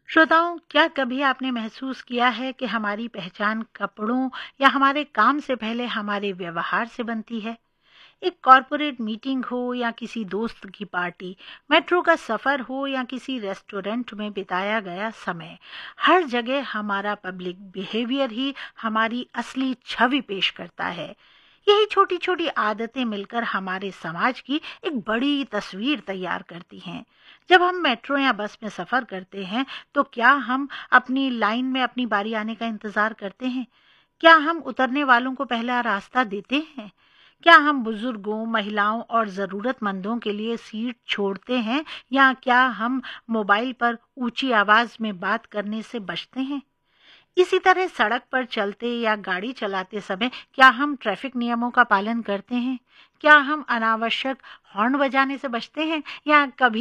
श्रोताओं, क्या कभी आपने महसूस किया है कि हमारी पहचान कपड़ों या हमारे काम से पहले हमारे व्यवहार से बनती है? एक कॉरपोरेट मीटिंग हो या किसी दोस्त की पार्टी, मेट्रो का सफर हो या किसी रेस्टोरेंट में बिताया गया समय, हर जगह हमारा पब्लिक बिहेवियर ही हमारी असली छवि पेश करता है। यही छोटी छोटी आदतें मिलकर हमारे समाज की एक बड़ी तस्वीर तैयार करती हैं। जब हम मेट्रो या बस में सफर करते हैं, तो क्या हम अपनी लाइन में अपनी बारी आने का इंतजार करते हैं? क्या हम उतरने वालों को पहला रास्ता देते हैं? क्या हम बुजुर्गों, महिलाओं और ज़रूरतमंदों के लिए सीट छोड़ते हैं, या क्या हम मोबाइल पर ऊंची आवाज़ में बात करने से बचते हैं? इसी तरह सड़क पर चलते या गाड़ी चलाते समय क्या हम ट्रैफिक नियमों का पालन करते हैं? क्या हम अनावश्यक हॉर्न बजाने से बचते हैं, या कभी